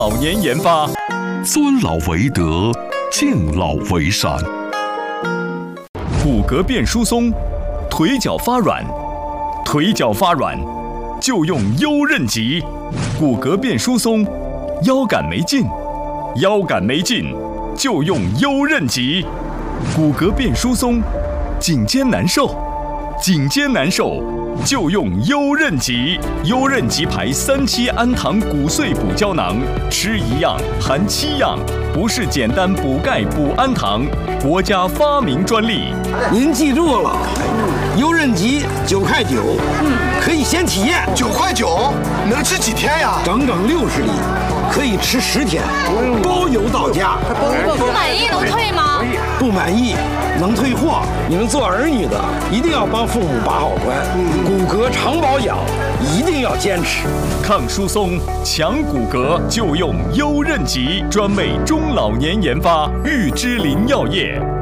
老年研发， 尊老为德，敬老为善。 骨骼变疏松，腿脚发软，腿脚发软就用优韧极。骨骼变疏松，腰杆没劲，腰杆没劲就用优韧极。骨骼变疏松，颈肩难受，颈肩难受就用优韧极。优韧极牌3期氨糖骨碎补胶囊，吃1样含7样，不是简单补钙补氨糖，国家发明专利。 您记住了，优韧极9块9，可以先体验。 9块9，能吃几天呀？ 整整60粒，可以吃10天，包邮到家。 不满意能退吗？ 不满意能退货。你们做儿女的一定要帮父母把好关，骨骼常保养一定要坚持。 抗疏松、强骨骼就用优韧极，专为中老年研发，玉芝林药业。